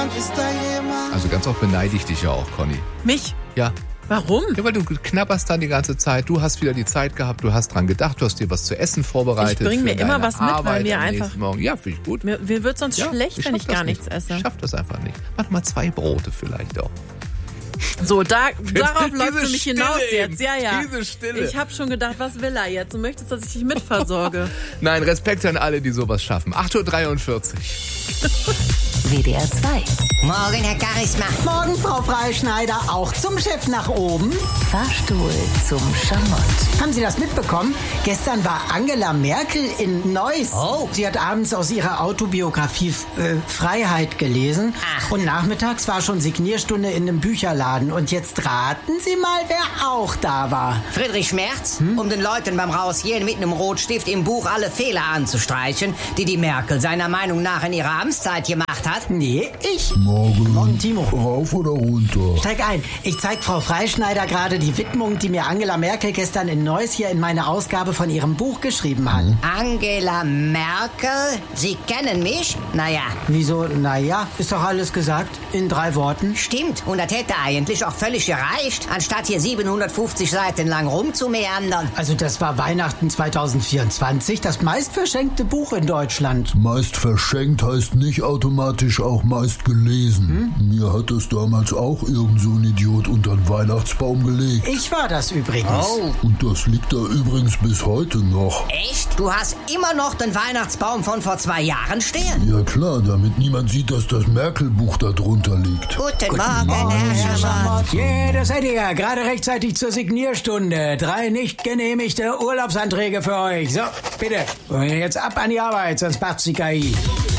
jemand, ist da jemand? Also ganz oft beneide ich dich ja auch, Conny. Mich? Ja. Warum? Ja, weil du knabberst dann die ganze Zeit. Du hast wieder die Zeit gehabt, du hast dran gedacht, du hast dir was zu essen vorbereitet. Ich bringe mir immer was mit, weil mir einfach... Morgen. Ja, finde ich gut. Mir wird sonst schlecht, wenn ich gar nichts esse. Ich schaff das einfach nicht. Mach mal 2 Brote vielleicht auch. So, darauf läuft für mich hinaus eben. jetzt. Ja. Diese Stille. Ich habe schon gedacht, was will er jetzt? Du möchtest, dass ich dich mitversorge. Nein, Respekt an alle, die sowas schaffen. 8.43 Uhr. WDR 2. Morgen, Herr Charisma. Morgen, Frau Freischneider, auch zum Chef nach oben. Fahrstuhl zum Schamott. Haben Sie das mitbekommen? Gestern war Angela Merkel in Neuss. Oh. Sie hat abends aus ihrer Autobiografie Freiheit gelesen. Ach. Und nachmittags war schon Signierstunde in einem Bücherladen. Und jetzt raten Sie mal, wer auch da war. Friedrich Merz, um den Leuten beim Rausgehen mit einem Rotstift im Buch alle Fehler anzustreichen, die Merkel seiner Meinung nach in ihrer Amtszeit gemacht hat. Nee, ich. Morgen, Timo. rauf oder runter? Steig ein. Ich zeig Frau Freischneider gerade die Widmung, die mir Angela Merkel gestern in Neuss hier in meine Ausgabe von ihrem Buch geschrieben hat. Angela Merkel? Sie kennen mich? Naja. Wieso? Naja, ist doch alles gesagt. In 3 Worten. Stimmt. Und das hätte eigentlich auch völlig gereicht, anstatt hier 750 Seiten lang rumzumeandern. Also das war Weihnachten 2024, das meist verschenkte Buch in Deutschland. Meist verschenkt heißt nicht automatisch auch meist gelesen. Mir hat das damals auch irgend so ein Idiot unter den Weihnachtsbaum gelegt. Ich war das übrigens. Oh. Und das liegt da übrigens bis heute noch. Echt? Du hast immer noch den Weihnachtsbaum von vor 2 Jahren stehen? Ja klar, damit niemand sieht, dass das Merkel-Buch da drunter liegt. Guten Morgen, Herr Schamott. Yeah, das seid ihr ja. Gerade rechtzeitig zur Signierstunde. 3 nicht genehmigte Urlaubsanträge für euch. So, bitte. Und jetzt ab an die Arbeit, sonst macht's die KI.